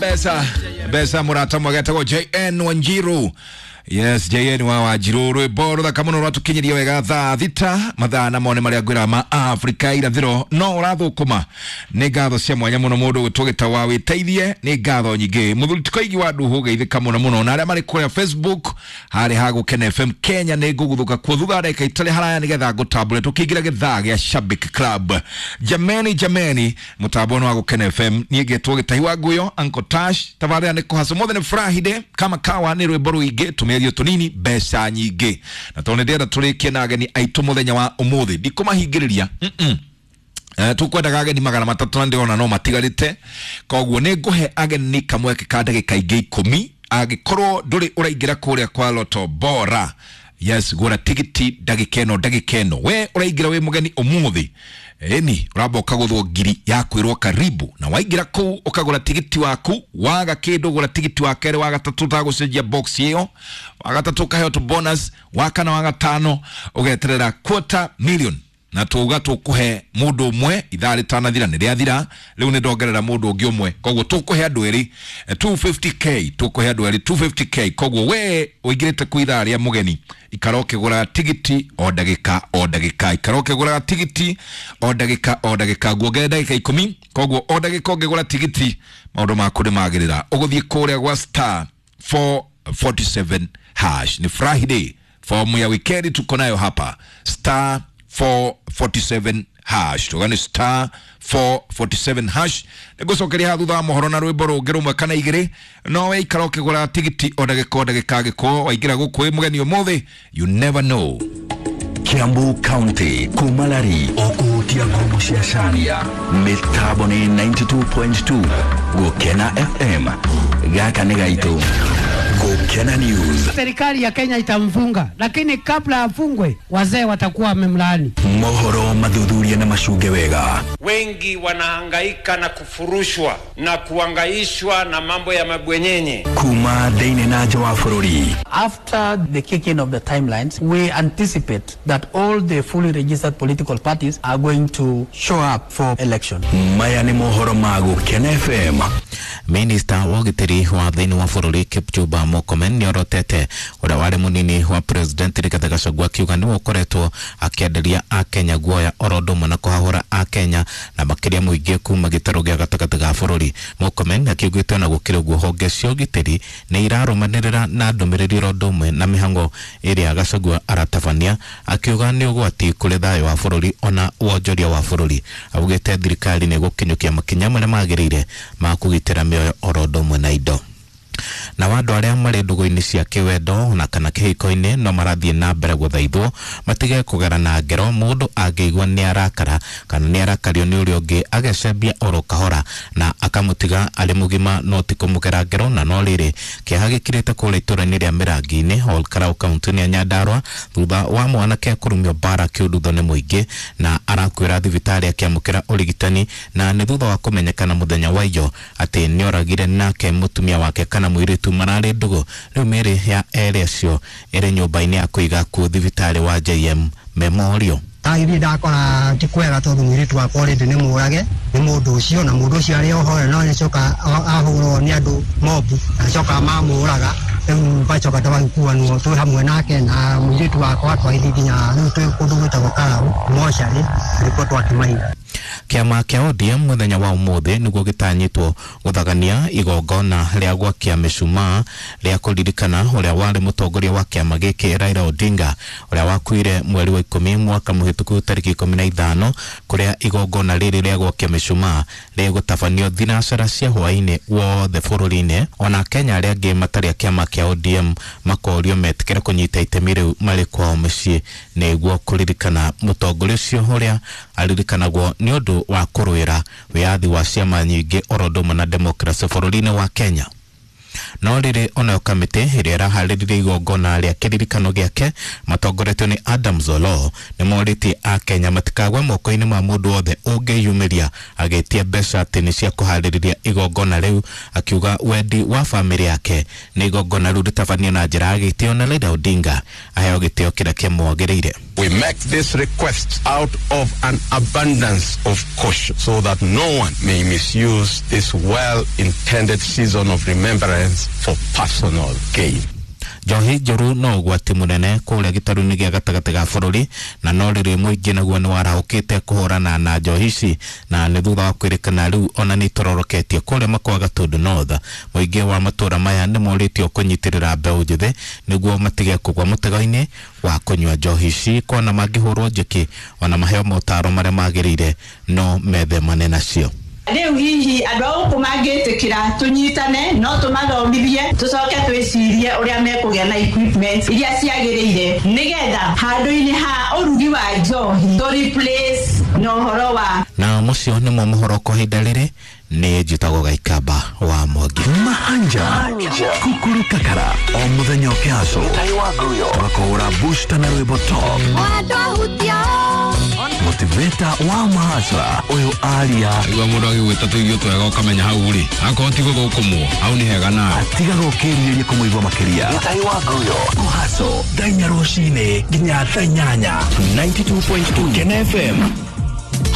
Besa murata mwageta go JN Wanjiru. Yes, JN wa Wanjiru rwimbo thaka muno rwatukinyiria wega thaa thita mathaa na mone maria ngwira ma Africa irathiro no urathukuma ni ngatho cia mwanya muno mundu gutugita wa witeithie ni ngatho nyingi muthuri tikoigi wa nduhu geithika muno na aria mari kuri Facebook hari hagu Ken FM Kenya ni nguguthuka kwa thutha reka itale haraya ni getha ngutambure tukigira githaa gia Shabik Club jameni mutambono wa Ken FM ni ngetwo gitahiwa nguyo Uncle Tash tavaria ni kuhaso mothe ni Friday kama kawa ni rwimbo ruingi tumerio tunini besa nyingi na tone ndera turikie na ageni aitu muthenya wa umuthi ndikumahingiriria tukwenda ageni 300 ndiona no matigarite koguo ni nguhe ageni kamweke ka ndagika ingi 10 agikorwo nduri uraingira kuria kwa Loto Bora. Yes, gura tigiti ndagikeno we uraingira we mugeni umuthi eni uraboka guthwo ngiri ya kwirwo karibu na waingira ku ukagura tigiti waku waga kindu gura tigiti wa kere waga tatu tagucenjia box iyo waga tatu kaheo to bonus wakana waga tano ugeterera $250,000 na tuga tukuhe mundu umwe ithari tanathira ni riathira riu ni ndongerera mundu ungi umwe koguo tukuhe andu eri 250k tukuhe andu eri 250k koguo we uigirite ku ithari ya mugeni ikaroke gura tigiti o ndagika ikaroke gura tigiti o ndagika guogere ndagika 10 koguo o ndagika ngigura tigiti maundu maku ni magirira uguthie kuria gwa star 447 hash ni Friday form ya weekend tuko nayo hapa star 447 hash tugane star 447 hash negosokeria hathutha mohoro na rwimbo rungi rumwe kana igiri no we ikaroke gura tigiti o ndagika giko waigira guku mugeni umuthi you never know. Kiambu County kumalari okutia kumushashania metabone 92.2 Gukena FM gaka negaito Gukena News. Serikali ya Kenya itamfunga, lakini kabla afungwe wazee watakuwa wamemlaani. Mohoro madhudhuria na mashuge wega. Wengi wanahangaika na kufurushwa na kuangaishwa na mambo ya mabwenyenye. Kuma deine na jawafururi. After the kicking of the timelines, we anticipate that all the fully registered political parties are going to show up for election. Maya ni mohoro magu Gukena FM. Minister wogiteri wa thini wa fururi Kipchumba Murkomen ni orotete ura wale munini wa president Rigathi Gachagua kiuga ni ukoretwo akienderia a Kenya guoya orodomo na kuhahura a Kenya na makiria muingi kuma gitaro gia gatagati ga fururi. Murkomen akiugite na gukiriguo honge cio giteri ni irarumanirira na ndumiriri orodomwe na mihango iria Gachagua aratabania akiuga ni ugwati kuri thayo wa fururi ona wonjoria wa fururi. Augite thirikari ni gukinyukia makinya maria magirire ma kugitira mioyo orodomwe na indo na wandu aria mari ndugu-ini cia kiwendo na kana kihiko-ini no marathie na mbere guthaithwo matige kugerana ngero mundu angĩigua ni arakara kana ni arakario ni uri ungi agecembia oro kahora na akamutiga ari mugima no ti kumugera ngero na no riri kiaha gikirite kuri itura-ini ria Mirangi-ini Olkarau kaunti-ini ya Nyandarua thutha wa mwanake kurumio bara kiundutho ni muingi na arakwira thibitari akiamukira urigitani na ni thutha wa kumenyekana muthenya wa iyo ati ni oragire nake mutumia wake kana muiritu marari ndugu riu meri ya erecio ere nyumba-ini ya kuiga ku thibitari wa JM Memorial. Tagiri ndakora tikwega tondu muiritu wakwa ri ni murage ni mundu ucio na mundu ucio ari oho no ni coka ahurwo ni andu mobu na coka mamuraga riu bacoka tawikuanwo twi hamwe nake na muiritu wakwa twaithinya riu twi kundu gwitagwo Karau mochari riko twakimahinga. Kiama kia ODM muthenya wa umuthi niguo gitanyitwo guthagania igongona ria gwakia mishumaa ria kuririkana uria wari mutongoria wa kiama giki Raila Odinga uria wakuire mweri wa 10 mwaka muhituku tariki 15 kuria igongona riri ria gwakia mishumaa rigutabanio thinacara cia hwaini wothe bururi-ini ona Kenya aria angi matari kiama kia ODM makorio metikire kunyita itemi riu mari kwao mucii niguo kuririkana mutongoria ucio uria aririkanagwo ni undu wa kuruira wiathi wa ciama nyingi orodomo na demokrasi bururi-ini wa Kenya. No riri ona kamite iria rahariririe igongona ria kiririkano giake matongoretio ni Adam Zolo ni moriti a Kenya matikagwa moko-ini ma mundu wothe ungiyumiria agetia mbeca ati ni cia kuhaririria igongona riu akiuga wendi wa family yake ni igongona riu ritabanio na njira ya gitio na Raila Odinga aheo gitio kiria kimwagiriire. We make this request out of an abundance of caution so that no one may misuse this well-intended season of remembrance for personal gain. Njohi njũru no ũgwati mũnene kũrĩa gĩtarũ-inĩ gĩa gatagatĩ ga bũrũri na no rĩrĩ mũingĩ naguo nĩ warahũkĩte kũhũrana na njohi ici na nĩ thutha wa kwĩrĩkana rĩu ona nĩ itororoketie kũrĩa makwa Gatũndũ North. Mũingĩ wa matũũra maya nĩ morĩtio kũnyitĩrĩra mbeũ njĩthĩ nĩguo matige kũgwa mũtego-inĩ wa kũnyua njohi ici, kuona mangĩhũrwo njeki ona maheo motaro marĩa magĩrĩire no methemane nacio. Leo hihi andũ a gũkũ mangĩtĩkĩra tũnyitane no tũmathomithie tũcoke twĩcirie ũrĩa mekũgĩa na equipment iria ciagĩrĩire nĩgetha handũ-inĩ ha ũrugi wa njohi to replace na ũhoro wa na mũcio nĩmo mũhoro kwa ihinda rĩrĩ. Nĩ njĩtagwo Gaikamba wa Mwangi. Mahanja Kukuru Kakara o mũthenya ũkĩhaco tũgakũhũra booster na rwĩmbo top motiveta wa Mahanja ũyũ aria igua mũndũ agĩgwĩta tũigio twega ũkamenya hau rĩ akorwo ti gũgũkũmwo hau nĩ hega nawe atigaga ũkĩrirĩria kũmũigua makĩria Kuhaco thaa 4 rũcinĩ nginya thaa 8 92.2 Ken FM.